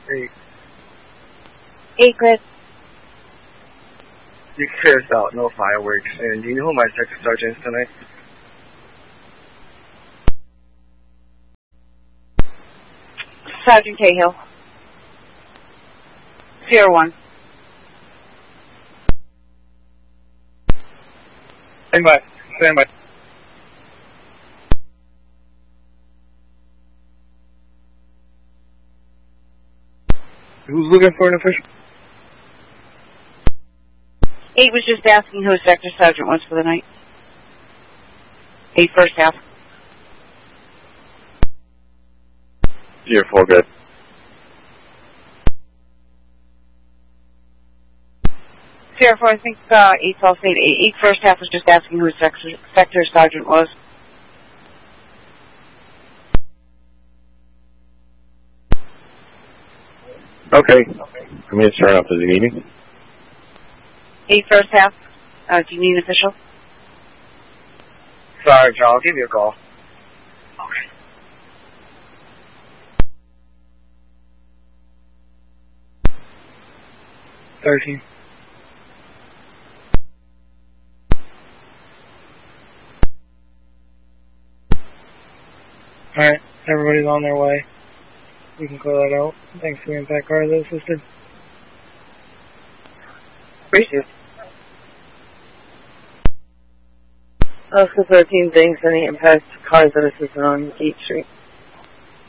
8. 8, Chris. You can clear us out, no fireworks. And do you know who my second sergeant is tonight? Sergeant Cahill. Sierra 1. Stand by. Stand by. Who's looking for an official? 8 was just asking who a sector sergeant was for the night. 8 first half. Sierra 4, good. Sierra 4, I think 8's all state. 8 first half was just asking who a sector sergeant was. Okay. I'm going to start off as a meeting. 8 first half. Do you need an official? Sorry, John. I'll give you a call. Okay. $13. Alright, everybody's on their way. We can clear that out. Thanks for the impact cars that assisted. Appreciate it. Oscar 13, thanks for any impact cars that assisted on Gate Street.